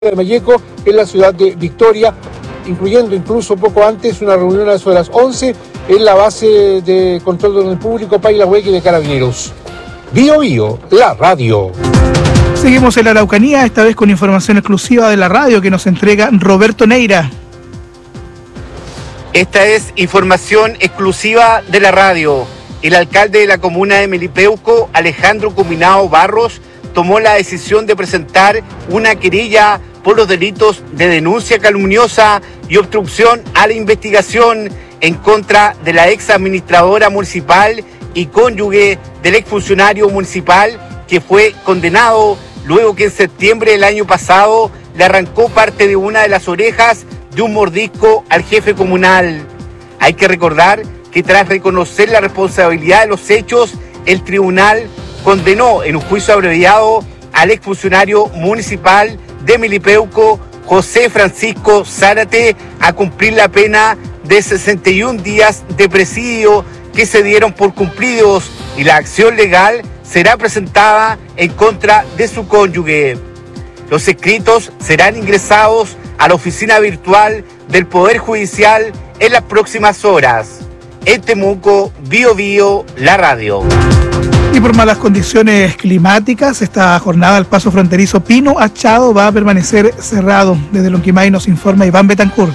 de Malleco en la ciudad de Victoria, incluyendo incluso poco antes una reunión a eso de las 11 en la base de control de orden público Pailahueque de Carabineros. Bio Bio, la radio. Seguimos en la Araucanía, esta vez con información exclusiva de la radio que nos entrega Roberto Neira. Esta es información exclusiva de la radio. El alcalde de la comuna de Melipeuco, Alejandro Cuminao Barros, tomó la decisión de presentar una querella por los delitos de denuncia calumniosa y obstrucción a la investigación en contra de la ex administradora municipal y cónyuge del exfuncionario municipal que fue condenado luego que en septiembre del año pasado le arrancó parte de una de las orejas de un mordisco al jefe comunal. Hay que recordar que tras reconocer la responsabilidad de los hechos, el tribunal condenó en un juicio abreviado al exfuncionario municipal de Melipeuco, José Francisco Zárate, a cumplir la pena de 61 días de presidio que se dieron por cumplidos, y la acción legal será presentada en contra de su cónyuge. Los escritos serán ingresados a la oficina virtual del Poder Judicial en las próximas horas. En Temuco, Bio Bio, la radio. Y por malas condiciones climáticas, esta jornada al paso fronterizo Pino Achado va a permanecer cerrado. Desde Lonquimay nos informa Iván Betancourt.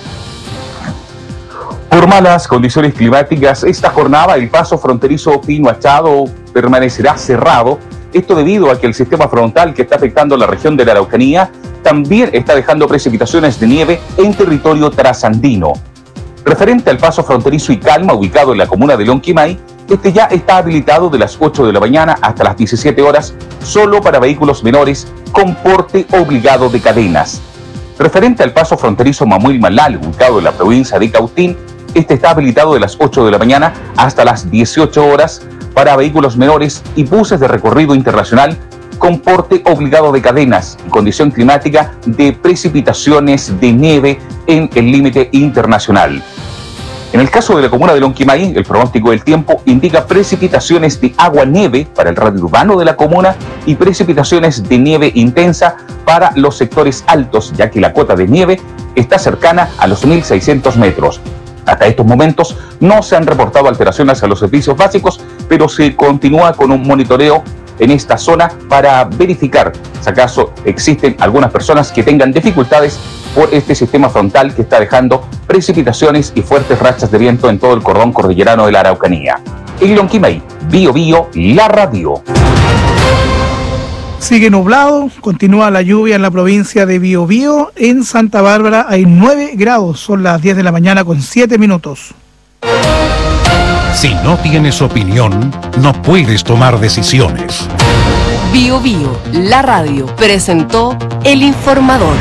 Por malas condiciones climáticas, esta jornada el paso fronterizo Pino Achado permanecerá cerrado. Esto debido a que el sistema frontal que está afectando la región de la Araucanía también está dejando precipitaciones de nieve en territorio trasandino. Referente al paso fronterizo Icalma, ubicado en la comuna de Lonquimay, este ya está habilitado de las 8 de la mañana hasta las 17 horas, solo para vehículos menores con porte obligado de cadenas. Referente al paso fronterizo Mamuil-Malal, ubicado en la provincia de Cautín, este está habilitado de las 8 de la mañana hasta las 18 horas para vehículos menores y buses de recorrido internacional con porte obligado de cadenas y condición climática de precipitaciones de nieve en el límite internacional. En el caso de la comuna de Lonquimay, el pronóstico del tiempo indica precipitaciones de agua-nieve para el radio urbano de la comuna y precipitaciones de nieve intensa para los sectores altos, ya que la cota de nieve está cercana a los 1.600 metros. Hasta estos momentos no se han reportado alteraciones a los servicios básicos, pero se continúa con un monitoreo en esta zona para verificar si acaso existen algunas personas que tengan dificultades por este sistema frontal que está dejando precipitaciones y fuertes rachas de viento en todo el cordón cordillerano de la Araucanía. En Lonquimay, Bio Bio, la radio. Sigue nublado, continúa la lluvia en la provincia de Biobío. En Santa Bárbara hay 9 grados, son las 10 de la mañana con 7 minutos. Si no tienes opinión, no puedes tomar decisiones. Bio Bio, la radio, presentó El Informador.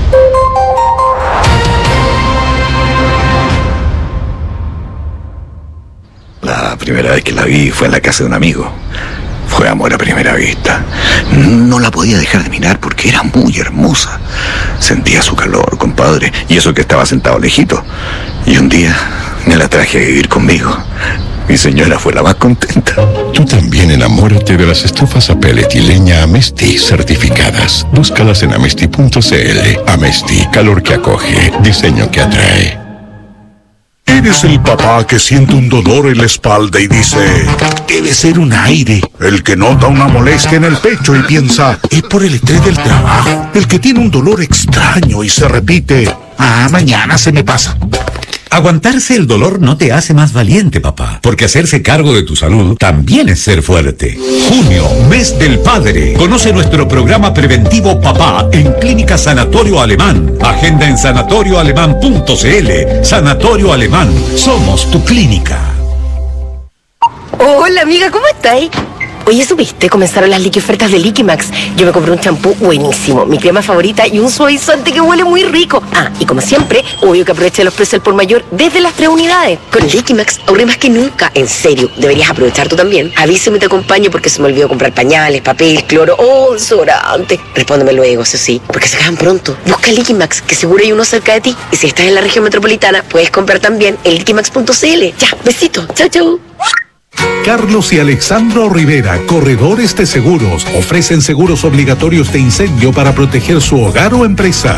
La primera vez que la vi fue en la casa de un amigo. Fue amor a primera vista. No la podía dejar de mirar porque era muy hermosa. Sentía su calor, compadre, y eso que estaba sentado lejito. Y un día me la traje a vivir conmigo. Mi señora fue la más contenta. Tú también enamórate de las estufas a pellet y leña Amesti certificadas. Búscalas en amesti.cl. Amesti, calor que acoge, diseño que atrae. ¿Eres el papá que siente un dolor en la espalda y dice, debe ser un aire? El que nota una molestia en el pecho y piensa, es por el estrés del trabajo. El que tiene un dolor extraño y se repite, mañana se me pasa. Aguantarse el dolor no te hace más valiente, papá, porque hacerse cargo de tu salud también es ser fuerte. Junio, mes del padre. Conoce nuestro programa preventivo Papá en Clínica Sanatorio Alemán. Agenda en sanatorioalemán.cl. Sanatorio Alemán, somos tu clínica. Hola amiga, ¿cómo estáis? Oye, ¿supiste? Comenzaron las ofertas de Liquimax. Yo me compré un champú buenísimo, mi crema favorita y un suavizante que huele muy rico. Ah, y como siempre, obvio que aproveché los precios al por mayor desde las 3 unidades. Con Liquimax ahorré más que nunca. En serio, deberías aprovechar tú también. Avísame y te acompaño porque se me olvidó comprar pañales, papel, cloro o desodorante. Respóndeme luego, eso sí, porque se acaban pronto. Busca Liquimax, que seguro hay uno cerca de ti. Y si estás en la región metropolitana, puedes comprar también en liquimax.cl. Ya, besito. Chau, chau. Carlos y Alexandro Rivera, corredores de seguros, ofrecen seguros obligatorios de incendio para proteger su hogar o empresa.